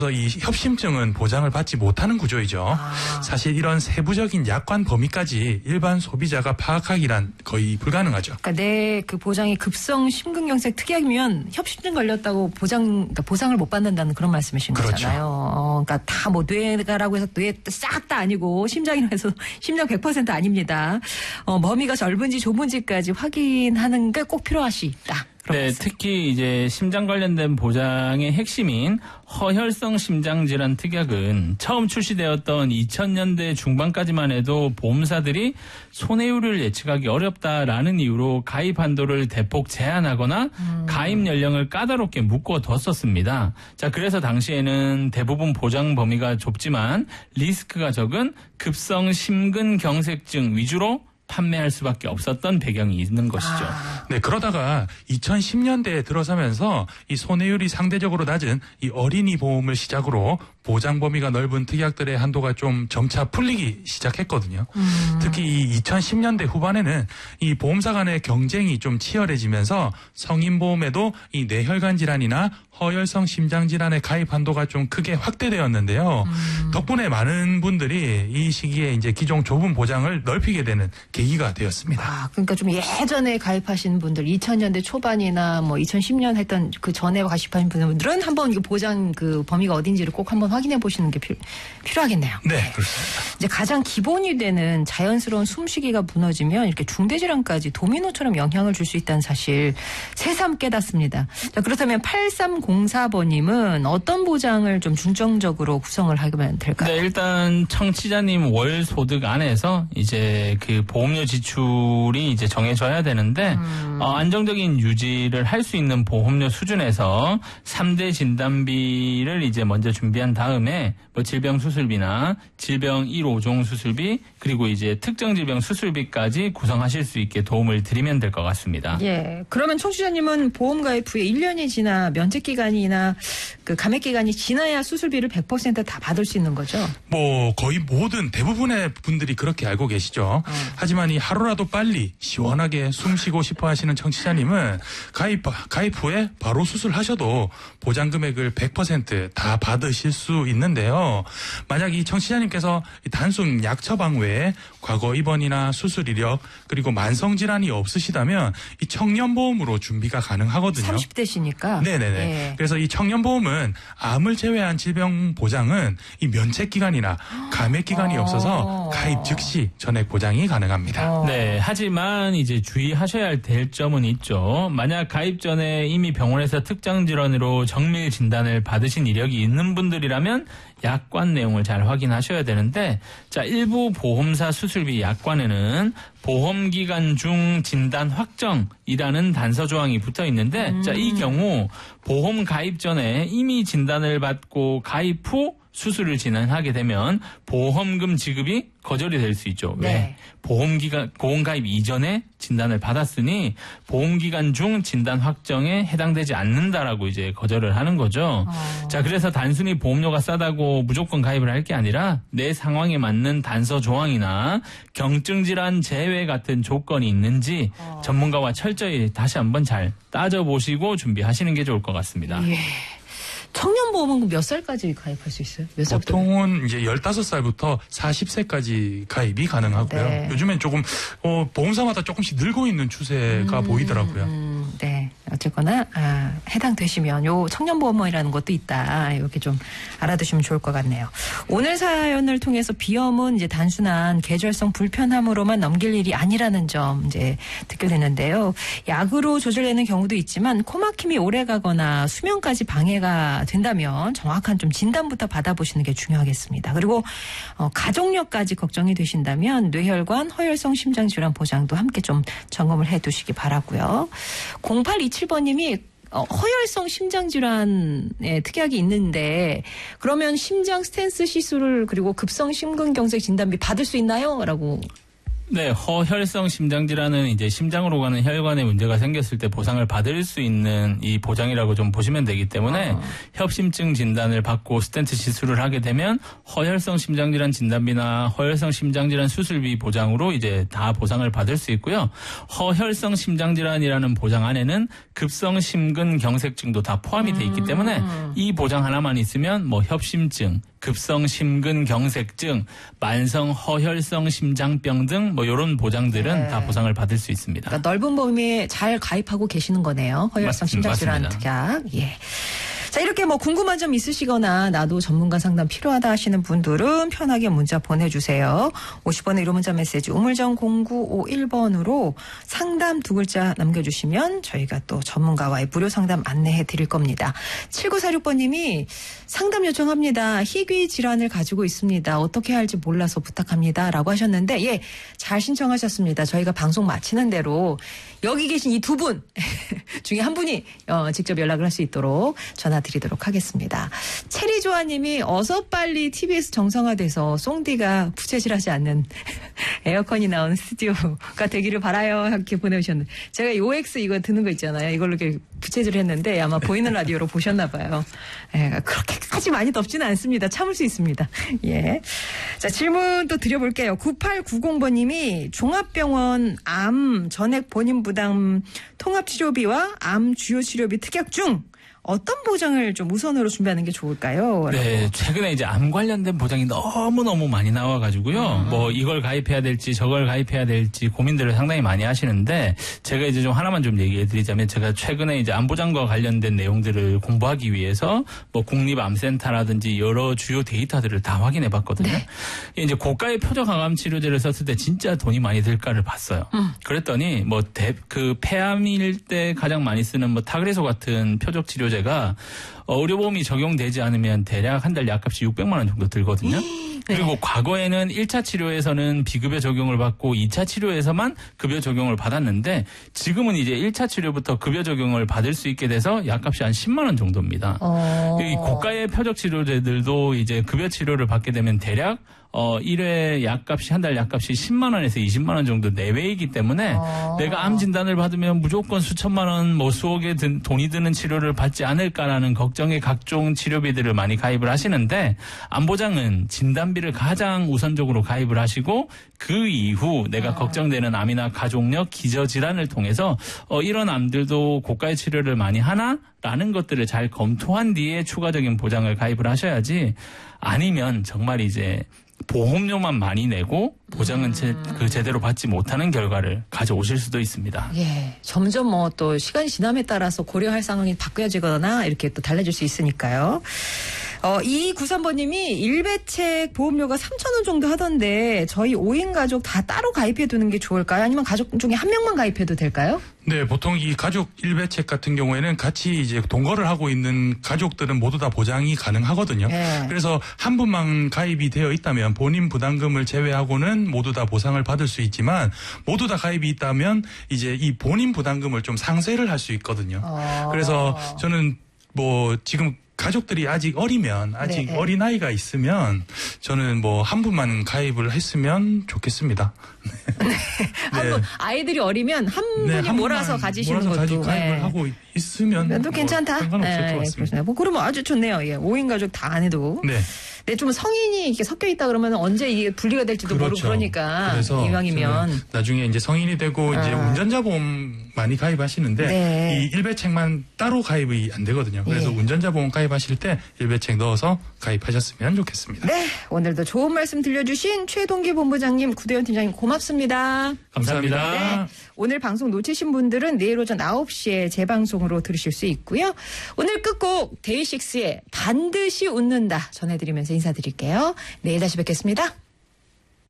이 협심증은 보장을 받지 못하는 구조이죠. 사실 이런 세부적인 약관 범위까지 일반 소비자가 파악하기란 거의 불가능하죠. 그러니까 내 그 보장이 급성 심근경색 특약이면 협심증 걸렸다고 보상을 못 받는다는 그런 말씀이신 그렇죠. 거잖아요. 그러니까 다 뭐 뇌가라고 해서 뇌 싹 다 아니고 심장이라고 해서 심장 100% 아닙니다. 범위가 넓은지 좁은지까지 확인하는 게 꼭 필요하시다. 네, 특히 이제 심장 관련된 보장의 핵심인 허혈성 심장질환 특약은 처음 출시되었던 2000년대 중반까지만 해도 보험사들이 손해율을 예측하기 어렵다라는 이유로 가입 한도를 대폭 제한하거나 가입 연령을 까다롭게 묶어뒀었습니다. 자, 그래서 당시에는 대부분 보장 범위가 좁지만 리스크가 적은 급성 심근경색증 위주로 판매할 수밖에 없었던 배경이 있는 것이죠. 네, 그러다가 2010년대에 들어서면서 이 손해율이 상대적으로 낮은 이 어린이 보험을 시작으로 보장 범위가 넓은 특약들의 한도가 좀 점차 풀리기 시작했거든요. 특히 이 2010년대 후반에는 이 보험사 간의 경쟁이 좀 치열해지면서 성인보험에도 이 뇌혈관 질환이나 허혈성 심장질환의 가입 한도가 좀 크게 확대되었는데요. 덕분에 많은 분들이 이 시기에 이제 기존 좁은 보장을 넓히게 되는 계기가 되었습니다. 그러니까 좀 예전에 가입하신 분들, 2000년대 초반이나 뭐 2010년 했던 그 전에 가입하신 분들은 한번 이거 보장 그 범위가 어딘지를 꼭 한번 확인해 보시는 게 필요하겠네요. 네, 그렇습니다. 이제 가장 기본이 되는 자연스러운 숨쉬기가 무너지면 이렇게 중대질환까지 도미노처럼 영향을 줄 수 있다는 사실 새삼 깨닫습니다. 자, 그렇다면 8304번님은 어떤 보장을 좀 중점적으로 구성을 하면 될까요? 네, 일단 청취자님 월 소득 안에서 이제 그 보험료 지출이 이제 정해져야 되는데 안정적인 유지를 할 수 있는 보험료 수준에서 3대 진단비를 이제 먼저 준비한 다음에 뭐 질병 수술비나 질병 1호종 수술비 그리고 이제 특정 질병 수술비까지 구성하실 수 있게 도움을 드리면 될 것 같습니다. 예. 그러면 청취자님은 보험 가입 후에 1년이 지나 면책 기간이나 그 감액 기간이 지나야 수술비를 100% 다 받을 수 있는 거죠? 뭐 거의 모든 대부분의 분들이 그렇게 알고 계시죠. 하지만 이 하루라도 빨리 시원하게 숨 쉬고 싶어 하시는 청취자님은 가입 후에 바로 수술하셔도 보장 금액을 100% 다 받으실 수 있는데요. 만약 이 청취자님께서 단순 약 처방 외에 과거 입원이나 수술 이력 그리고 만성 질환이 없으시다면 이 청년보험으로 준비가 가능하거든요. 30대시니까. 네네네. 예. 그래서 이 청년보험은 암을 제외한 질병 보장은 이 면책 기간이나 감액 기간이 없어서 가입 즉시 전액 보장이 가능합니다. 네, 하지만 이제 주의하셔야 될 점은 있죠. 만약 가입 전에 이미 병원에서 특정 질환으로 정밀 진단을 받으신 이력이 있는 분들이라면 약관 내용을 잘 확인하셔야 되는데, 자, 일부 보험사 수술비 약관에는 보험기간 중 진단 확정이라는 단서 조항이 붙어 있는데, 자, 이 경우 보험 가입 전에 이미 진단을 받고 가입 후 수술을 진행하게 되면 보험금 지급이 거절이 될 수 있죠. 네. 왜? 보험 가입 이전에 진단을 받았으니 보험기간 중 진단 확정에 해당되지 않는다라고 이제 거절을 하는 거죠. 자, 그래서 단순히 보험료가 싸다고 무조건 가입을 할 게 아니라 내 상황에 맞는 단서 조항이나 경증 질환 제외 같은 조건이 있는지 전문가와 철저히 다시 한번 잘 따져보시고 준비하시는 게 좋을 것 같습니다. 예. 청년보험은 몇 살까지 가입할 수 있어요? 몇 살부터? 보통은 이제 15살부터 40세까지 가입이 가능하고요. 네. 요즘엔 조금 보험사마다 조금씩 늘고 있는 추세가 보이더라고요. 네. 어쨌거나 해당되시면 요 청년보험이라는 것도 있다. 이렇게 좀 알아두시면 좋을 것 같네요. 오늘 사연을 통해서 비염은 이제 단순한 계절성 불편함으로만 넘길 일이 아니라는 점 이제 듣게 되는데요. 약으로 조절되는 경우도 있지만 코막힘이 오래가거나 수면까지 방해가 된다면 정확한 좀 진단부터 받아보시는 게 중요하겠습니다. 그리고 가족력까지 걱정이 되신다면 뇌혈관, 허혈성 심장질환 보장도 함께 좀 점검을 해두시기 바라고요. 0827번님이 허혈성 심장질환의 특약이 있는데 그러면 심장 스텐스 시술을 그리고 급성 심근경색 진단비 받을 수 있나요? 라고. 네, 허혈성 심장질환은 이제 심장으로 가는 혈관에 문제가 생겼을 때 보상을 받을 수 있는 이 보장이라고 좀 보시면 되기 때문에 협심증 진단을 받고 스텐트 시술을 하게 되면 허혈성 심장질환 진단비나 허혈성 심장질환 수술비 보장으로 이제 다 보상을 받을 수 있고요. 허혈성 심장질환이라는 보장 안에는 급성 심근경색증도 다 포함이 돼 있기 때문에 이 보장 하나만 있으면 뭐 협심증, 급성 심근경색증, 만성 허혈성 심장병 등 뭐 이런 보장들은 네. 다 보상을 받을 수 있습니다. 그러니까 넓은 범위에 잘 가입하고 계시는 거네요. 허혈성 심장질환 특약. 예. 자, 이렇게 뭐 궁금한 점 있으시거나 나도 전문가 상담 필요하다 하시는 분들은 편하게 문자 보내주세요. 50번의 1호 문자 메시지 우물정 0951번으로 상담 두 글자 남겨주시면 저희가 또 전문가와의 무료 상담 안내해 드릴 겁니다. 7946번님이 상담 요청합니다. 희귀 질환을 가지고 있습니다. 어떻게 할지 몰라서 부탁합니다. 라고 하셨는데 예, 잘 신청하셨습니다. 저희가 방송 마치는 대로 여기 계신 이 두 분 중에 한 분이 직접 연락을 할 수 있도록 전화 드리도록 하겠습니다. 체리조아님이 어서 빨리 TBS 정상화돼서 송디가 부채질하지 않는 에어컨이 나온 스튜디오가 되기를 바라요. 이렇게 보내주셨는데 제가 OX 이거 드는 거 있잖아요. 이걸로 이렇게 부채질을 했는데 아마 보이는 라디오로 보셨나 봐요. 예, 그렇게까지 많이 덥지는 않습니다. 참을 수 있습니다. 예. 자, 질문 또 드려볼게요. 9890번님이 종합병원 암 전액 본인 부담 통합치료비와 암 주요치료비 특약 중 어떤 보장을 좀 우선으로 준비하는 게 좋을까요? 네, 최근에 이제 암 관련된 보장이 너무너무 많이 나와가지고요. 뭐 이걸 가입해야 될지 저걸 가입해야 될지 고민들을 상당히 많이 하시는데 제가 이제 좀 하나만 좀 얘기해 드리자면 제가 최근에 이제 암 보장과 관련된 내용들을 공부하기 위해서 뭐 국립암센터라든지 여러 주요 데이터들을 다 확인해 봤거든요. 네. 이제 고가의 표적 항암 치료제를 썼을 때 진짜 돈이 많이 들까를 봤어요. 그랬더니 뭐 그 폐암일 때 가장 많이 쓰는 뭐 타그레소 같은 표적 치료제가 의료보험이 적용되지 않으면 대략 한 달 약값이 600만 원 정도 들거든요. 그리고 과거에는 1차 치료에서는 비급여 적용을 받고 2차 치료에서만 급여 적용을 받았는데 지금은 이제 1차 치료부터 급여 적용을 받을 수 있게 돼서 약값이 한 10만 원 정도입니다. 이 고가의 표적 치료제들도 이제 급여 치료를 받게 되면 대략 1회 약값이 한 달 약값이 10만 원에서 20만 원 정도 내외이기 때문에 내가 암 진단을 받으면 무조건 수천만 원, 뭐 수억의 돈이 드는 치료를 받지 않을까라는 걱정에 각종 치료비들을 많이 가입을 하시는데 암 보장은 진단비를 가장 우선적으로 가입을 하시고 그 이후 내가 걱정되는 암이나 가족력, 기저질환을 통해서 이런 암들도 고가의 치료를 많이 하나라는 것들을 잘 검토한 뒤에 추가적인 보장을 가입을 하셔야지 아니면 정말 이제 보험료만 많이 내고 보장은 제대로 받지 못하는 결과를 가져오실 수도 있습니다. 예, 점점 뭐 또 시간이 지남에 따라서 고려할 상황이 바뀌어지거나 이렇게 또 달라질 수 있으니까요. 2293번님이 일배책 보험료가 3,000원 정도 하던데 저희 5인 가족 다 따로 가입해 두는 게 좋을까요? 아니면 가족 중에 한 명만 가입해도 될까요? 네, 보통 이 가족 일배책 같은 경우에는 같이 이제 동거를 하고 있는 가족들은 모두 다 보장이 가능하거든요. 네. 그래서 한 분만 가입이 되어 있다면 본인 부담금을 제외하고는 모두 다 보상을 받을 수 있지만 모두 다 가입이 있다면 이제 이 본인 부담금을 좀 상세를 할 수 있거든요. 그래서 저는 뭐 지금 가족들이 아직 어리면 아직 네. 어린아이가 있으면 저는 뭐 한 분만 가입을 했으면 좋겠습니다. 한분 아이들이 어리면 한 분이 몰아서 가지시는 것도 가입을 하고 있으면 또 괜찮다. 상관없을 것 같습니다. 뭐 그러면 아주 좋네요. 예, 5인 가족 다 안 해도. 네. 네, 좀 성인이 이렇게 섞여 있다 그러면 언제 이게 분리가 될지도 모르고 그러니까 그래서 이왕이면 나중에 이제 성인이 되고 이제 운전자 보험 많이 가입하시는데 네. 이 일배책만 따로 가입이 안 되거든요. 그래서 예. 운전자 보험 가입하실 때 일배책 넣어서 가입하셨으면 좋겠습니다. 네, 오늘도 좋은 말씀 들려주신 최동기 본부장님, 구대현 팀장님 고맙습니다. 감사합니다. 네, 오늘 방송 놓치신 분들은 내일 오전 9시에 재방송으로 들으실 수 있고요. 오늘 끝곡 데이식스의 반드시 웃는다 전해드리면서 인사드릴게요. 내일 다시 뵙겠습니다.